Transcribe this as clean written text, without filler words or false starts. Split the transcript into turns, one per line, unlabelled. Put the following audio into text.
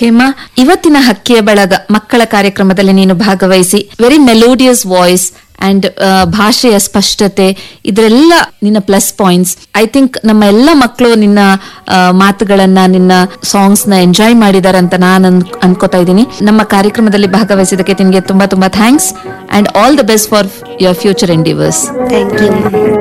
ಹೇಮಾ, ಇವತ್ತಿನ ಹಕ್ಕಿಯ ಬಳಗ ಮಕ್ಕಳ ಕಾರ್ಯಕ್ರಮದಲ್ಲಿ ನೀನು ಭಾಗವಹಿಸಿ ವೆರಿ ಮೆಲೋಡಿಯಸ್ ವಾಯ್ಸ್ ಅಂಡ್ ಭಾಷೆಯ ಸ್ಪಷ್ಟತೆ ಇದರೆಲ್ಲ ನಿನ್ನ ಪ್ಲಸ್ ಪಾಯಿಂಟ್ಸ್. ಐ ಥಿಂಕ್ ನಮ್ಮ ಎಲ್ಲ ಮಕ್ಕಳು ನಿನ್ನ ಮಾತುಗಳನ್ನ, ನಿನ್ನ ಸಾಂಗ್ಸ್ ನ ಎಂಜಾಯ್ ಮಾಡಿದಾರೆ ಅಂತ ನಾನು ಅನ್ಕೋತಾ ಇದ್ದೀನಿ. ನಮ್ಮ ಕಾರ್ಯಕ್ರಮದಲ್ಲಿ ಭಾಗವಹಿಸಿದಕ್ಕೆ ನಿಮಗೆ ತುಂಬಾ ತುಂಬಾ thanks and all the best for your future endeavours.
Thank you.